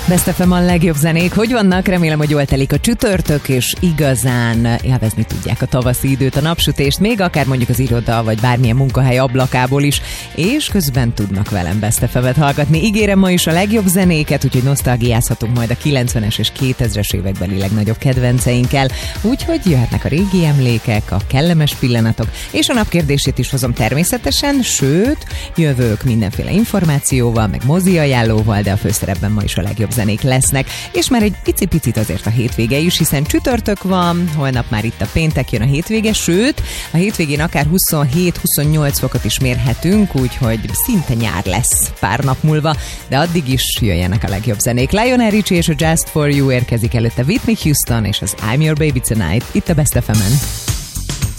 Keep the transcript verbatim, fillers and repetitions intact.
Best ef em a legjobb zenék. Hogy vannak? Remélem, hogy jól telik a csütörtök, és igazán élvezni tudják a tavaszi időt, a napsütést, még akár mondjuk az iroda, vagy bármilyen munkahely ablakából is, és közben tudnak velem Best ef emet hallgatni. Ígérem ma is a legjobb zenéket, úgyhogy nosztalgiázhatunk majd a kilencvenes és kétezres évekbeli legnagyobb kedvenceinkkel. Úgyhogy jöhetnek a régi emlékek, a kellemes pillanatok, és a napkérdését is hozom természetesen, sőt, jövök mindenféle információval, meg mozi ajánlóval, de a főszerepben ma is a legjobb zenék lesznek, és már egy picit azért a hétvége is, hiszen csütörtök van, holnap már itt a péntek, jön a hétvége, sőt, a hétvégén akár huszonhét-huszonnyolc fokot is mérhetünk, úgyhogy szinte nyár lesz pár nap múlva, de addig is jöjjenek a legjobb zenék. Lionel Richie és a Just For You, érkezik előtte Whitney Houston és az I'm Your Baby Tonight, itt a Best ef emen.